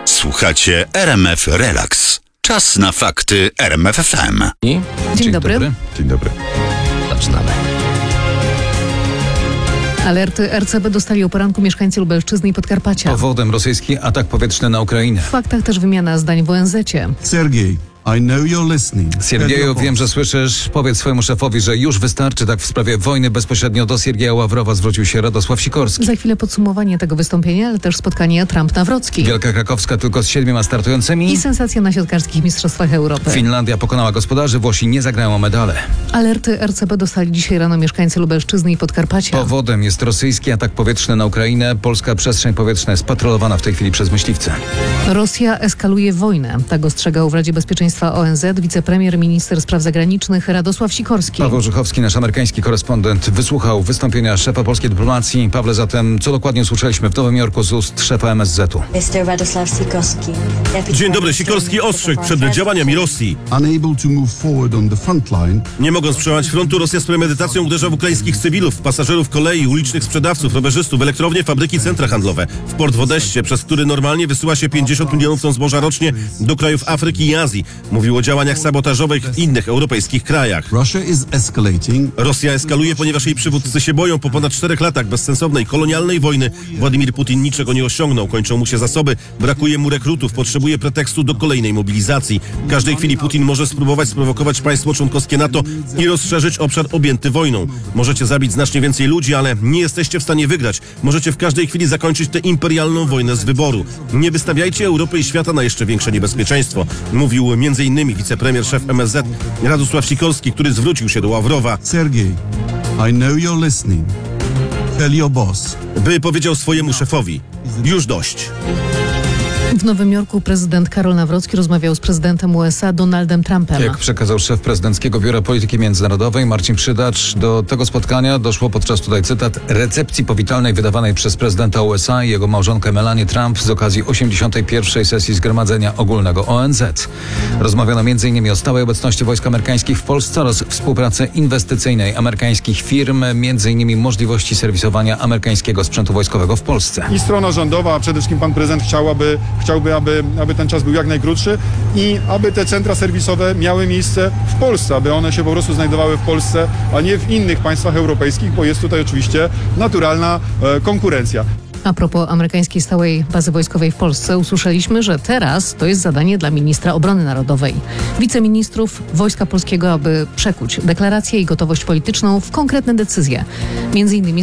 Słuchacie RMF Relax. Czas na fakty RMF FM. Dzień dobry. Dzień dobry. Zaczynamy. Alerty RCB dostali o poranku mieszkańcy Lubelszczyzny i Podkarpacia. Powodem rosyjski atak powietrzny na Ukrainę. W faktach też wymiana zdań w ONZ-cie. Sergiej, I know you're listening. Siergieju, wiem, że słyszysz. Powiedz swojemu szefowi, że już wystarczy. Tak w sprawie wojny bezpośrednio do Siergieja Ławrowa zwrócił się Radosław Sikorski. Za chwilę podsumowanie tego wystąpienia, ale też spotkanie Trump-Nawrocki. Wielka Krakowska tylko z 7 startującymi. I sensacja na siatkarskich mistrzostwach Europy. Finlandia pokonała gospodarzy, Włosi nie zagrają o medale. Alerty RCB dostali dzisiaj rano mieszkańcy Lubelszczyzny i Podkarpacia. Powodem jest rosyjski atak powietrzny na Ukrainę. Polska przestrzeń powietrzna jest patrolowana w tej chwili przez myśliwce. Rosja eskaluje wojnę. Tak ostrzegał w Radzie Bezpieczeństwa ONZ wicepremier, minister spraw zagranicznych Radosław Sikorski. Paweł Żuchowski, nasz amerykański korespondent, wysłuchał wystąpienia szefa polskiej dyplomacji. Pawle, zatem co dokładnie usłyszeliśmy w Nowym Jorku z ust szefa MSZ-u? Dzień dobry. Sikorski ostrzegł przed działaniami Rosji. Unable to move forward on the front line, Nie mogąc przełamać frontu, Rosja z premedytacją uderza w ukraińskich cywilów, pasażerów kolei, ulicznych sprzedawców, rowerzystów, elektrownie, fabryki, centra handlowe. W port w Odessie, przez który normalnie wysyła się 50 milionów ton zboża rocznie do krajów Afryki i Azji. Mówił o działaniach sabotażowych w innych europejskich krajach. Russia is escalating. Rosja eskaluje, ponieważ jej przywódcy się boją. Po ponad 4 latach bezsensownej, kolonialnej wojny Władimir Putin niczego nie osiągnął. Kończą mu się zasoby, brakuje mu rekrutów, potrzebuje pretekstu do kolejnej mobilizacji. W każdej chwili Putin może spróbować sprowokować państwo członkowskie NATO i rozszerzyć obszar objęty wojną. Możecie zabić znacznie więcej ludzi, ale nie jesteście w stanie wygrać. Możecie w każdej chwili zakończyć tę imperialną wojnę z wyboru. Nie wystawiajcie Europy i świata na jeszcze większe niebezpieczeństwo. Mówił m.in. wicepremier, szef MSZ Radosław Sikorski, który zwrócił się do Ławrowa, Sergiej, I know you're listening. Tell your boss. by powiedział swojemu szefowi: już dość. W Nowym Jorku prezydent Karol Nawrocki rozmawiał z prezydentem USA Donaldem Trumpem. Jak przekazał szef prezydenckiego Biura Polityki Międzynarodowej Marcin Przydacz, do tego spotkania doszło podczas, tutaj cytat, recepcji powitalnej wydawanej przez prezydenta USA i jego małżonkę Melanię Trump z okazji 81. sesji Zgromadzenia Ogólnego ONZ. Rozmawiano m.in. o stałej obecności wojsk amerykańskich w Polsce oraz współpracy inwestycyjnej amerykańskich firm, m.in. możliwości serwisowania amerykańskiego sprzętu wojskowego w Polsce. I strona rządowa, a przede wszystkim pan prezydent chciałby, aby ten czas był jak najkrótszy i aby te centra serwisowe miały miejsce w Polsce, aby one się po prostu znajdowały w Polsce, a nie w innych państwach europejskich, bo jest tutaj oczywiście naturalna konkurencja. A propos amerykańskiej stałej bazy wojskowej w Polsce, usłyszeliśmy, że teraz to jest zadanie dla ministra obrony narodowej, wiceministrów Wojska Polskiego, aby przekuć deklarację i gotowość polityczną w konkretne decyzje. Między innymi